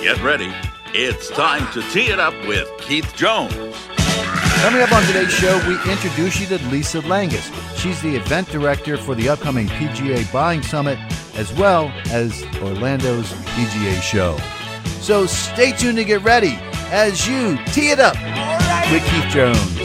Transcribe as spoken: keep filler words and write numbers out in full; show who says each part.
Speaker 1: Get ready. It's time to tee it up with Keith Jones.
Speaker 2: Coming up on today's show, we introduce you to Lisa Langus. She's the event director for the upcoming P G A Buying Summit, as well as Orlando's P G A Show. So stay tuned to get ready as you tee it up with Keith Jones.